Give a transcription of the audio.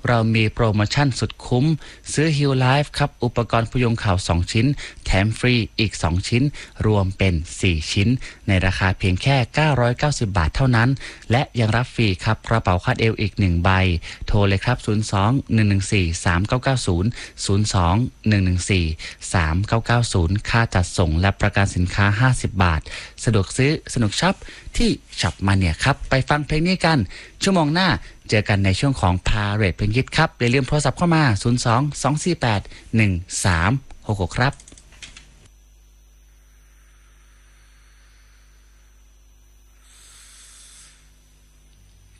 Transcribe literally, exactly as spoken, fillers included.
เรามีโปรโมชั่นสุดคุ้มซื้อ Heal Life ครับอุปกรณ์พยุงเข่าสองชิ้นแถมฟรีอีกสองชิ้นรวมเป็นสี่ชิ้นในราคาเพียงแค่เก้าร้อยเก้าสิบบาทเท่านั้นและยังรับฟรีครับกระเป๋าคาดเอวอีกหนึ่งใบโทรเลยครับศูนย์ สอง หนึ่ง หนึ่ง สี่ สาม เก้า เก้า ศูนย์ ศูนย์ สอง หนึ่ง หนึ่ง สี่ สาม เก้า เก้า ศูนย์ค่าจัดส่งและประกันสินค้าห้าสิบบาทสะดวกซื้อสนุกช็อปที่ช็อปมาเนี่ยครับไปฟังเพลงนี้กันชั่วโมงหน้าเจอกันในช่วงของพาเรทเพลงฮิตครับอย่าลืมโทรศัพท์เข้ามาศูนย์ สอง สอง สี่ แปด หนึ่ง สาม หก หกครับ